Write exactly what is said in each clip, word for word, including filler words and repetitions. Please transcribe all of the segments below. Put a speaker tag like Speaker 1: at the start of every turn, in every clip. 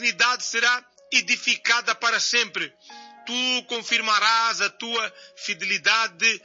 Speaker 1: benignidade será edificada para sempre. Tu confirmarás a tua fidelidade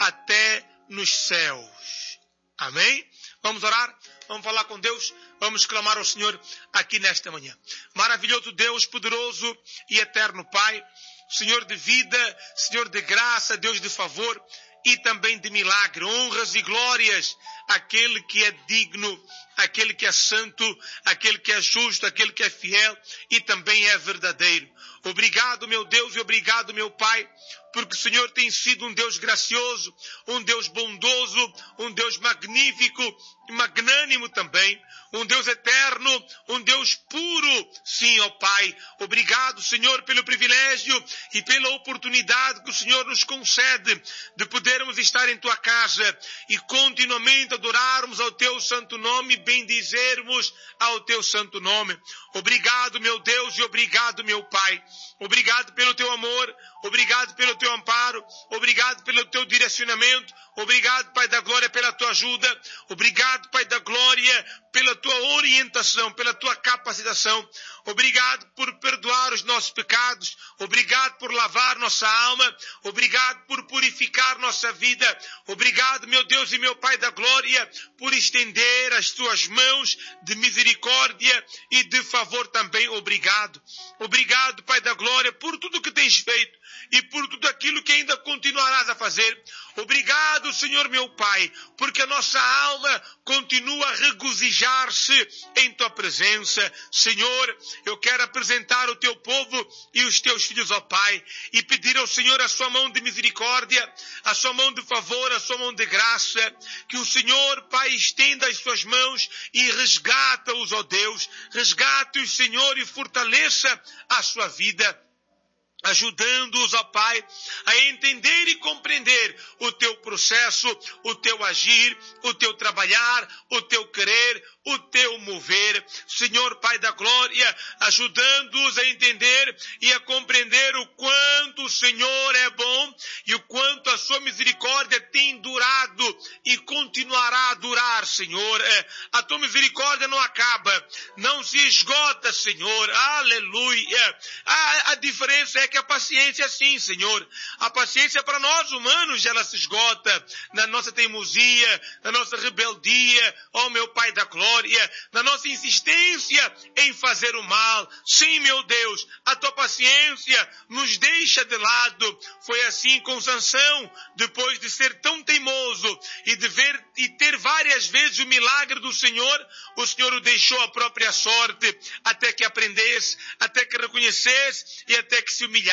Speaker 1: até nos céus. Amém? Vamos orar? Vamos falar com Deus? Vamos clamar ao Senhor aqui nesta manhã. Maravilhoso Deus, poderoso e eterno Pai, Senhor de vida, Senhor de graça, Deus de favor e também de milagre, honras e glórias àquele que é digno, àquele que é santo, àquele que é justo, àquele que é fiel e também é verdadeiro. Obrigado, meu Deus, e obrigado, meu Pai, porque o Senhor tem sido um Deus gracioso, um Deus bondoso, um Deus magnífico e magnânimo também, um Deus eterno, um Deus puro. Sim, ó Pai, obrigado, Senhor, pelo privilégio e pela oportunidade que o Senhor nos concede de podermos estar em Tua casa e continuamente adorarmos ao Teu santo nome, bendizermos ao Teu santo nome. Obrigado, meu Deus, e obrigado, meu Pai. Obrigado pelo Teu amor, obrigado pelo Teu amparo, obrigado pelo Teu direcionamento, obrigado, Pai da glória, pela Tua ajuda, obrigado, Pai da glória, pela Tua orientação, pela Tua capacitação, obrigado por perdoar os nossos pecados, obrigado por lavar nossa alma, obrigado por purificar nossa vida, obrigado, meu Deus e meu Pai da glória, por estender as Tuas mãos de misericórdia e de favor também, obrigado. Obrigado, Pai da glória, por tudo que tens feito e por tudo aquilo que ainda continuarás a fazer. Obrigado, Senhor meu Pai, porque a nossa alma continua a regozijar-se em Tua presença. Senhor, eu quero apresentar o Teu povo e os Teus filhos, ó Pai, e pedir ao Senhor a Sua mão de misericórdia, a Sua mão de favor, a Sua mão de graça, que o Senhor, Pai, estenda as Suas mãos e resgata-os, ó Deus, resgate-os, Senhor, e fortaleça a sua vida, ajudando-os, ó Pai, a entender e compreender o Teu processo, o Teu agir, o Teu trabalhar, o Teu querer, o Teu mover. Senhor, Pai da glória, ajudando-os a entender e a compreender o quanto o Senhor é bom e o quanto a Sua misericórdia tem durado e continuará a durar, Senhor. A Tua misericórdia não acaba, não se esgota, Senhor. Aleluia. A, a diferença é que a paciência é assim, Senhor. A paciência para nós humanos, ela se esgota na nossa teimosia, na nossa rebeldia, ó meu Pai da glória, na nossa insistência em fazer o mal. Sim, meu Deus, a Tua paciência nos deixa de lado. Foi assim com Sansão, depois de ser tão teimoso e de ver e ter várias vezes o milagre do Senhor, o Senhor o deixou à própria sorte, até que aprendesse, até que reconhecesse e até que se humilhasse.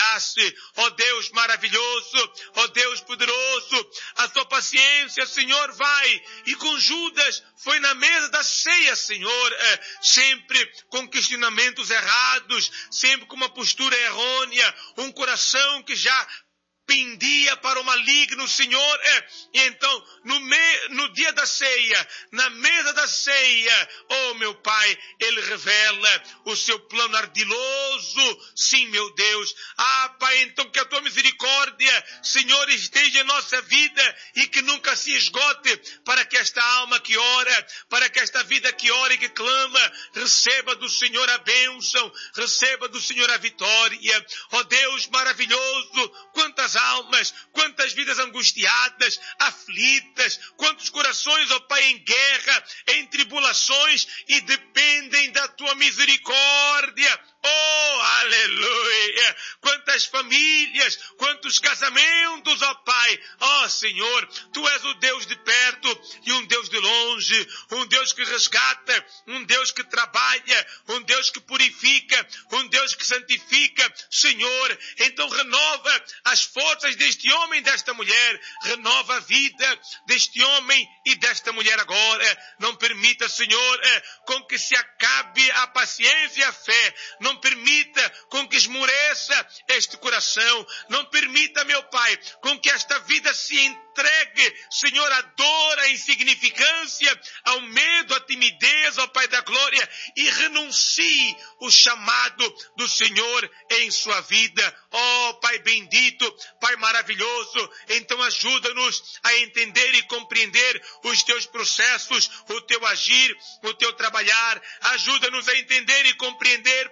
Speaker 1: Ó Deus maravilhoso, ó Deus poderoso, a Tua paciência, Senhor, vai. E com Judas foi na mesa da ceia, Senhor, é, sempre com questionamentos errados, sempre com uma postura errônea, um coração que já pendia para o maligno, Senhor. É, e então, no, me, no dia da ceia, na mesa da ceia, oh meu Pai, Ele revela o Seu plano ardiloso. Sim, meu Deus. Ah, Pai, então que a Tua misericórdia, Senhor, esteja em nossa vida e que nunca se esgote, para que esta alma que ora, para que esta vida que ora e que clama, receba do Senhor a bênção, receba do Senhor a vitória. Oh Deus maravilhoso, quantas almas, quantas vidas angustiadas, aflitas, quantos corações, ó Pai, em guerra, em tribulações e dependem da Tua misericórdia. Oh, aleluia! Quantas famílias, quantos casamentos, ó Pai. Ó Senhor, Tu és o Deus de perto e um Deus de longe, um Deus que resgata, um Deus que trabalha, um Deus que purifica, um Deus que santifica. Senhor, então renova as forças deste homem e desta mulher, renova a vida deste homem e desta mulher agora. Não permita, Senhor, com que se acabe a paciência e a fé. Não permita com que esmoreça este coração. Não permita, meu Pai, com que esta vida se entregue, Senhor, à dor, à insignificância, ao medo, à timidez, ó Pai da glória, e renuncie o chamado do Senhor em sua vida. Ó Pai bendito, Pai maravilhoso, então ajuda-nos a entender e compreender os Teus processos, o Teu agir, o Teu trabalhar. Ajuda-nos a entender e compreender,